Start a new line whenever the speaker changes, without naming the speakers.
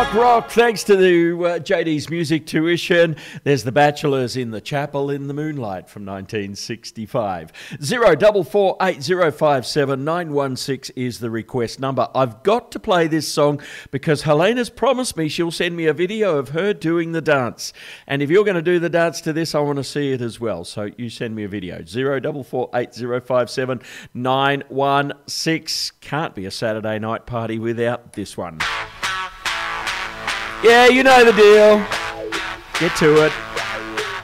Rock, thanks to the JD's Music Tuition. There's The Bachelors in the Chapel in the Moonlight from 1965. 0448057916 is the request number. I've got to play this song because Helena's promised me she'll send me a video of her doing the dance. And if you're going to do the dance to this, I want to see it as well. So you send me a video. 0448057916. Can't be a Saturday night party without this one. Yeah, you know the deal. Get to it.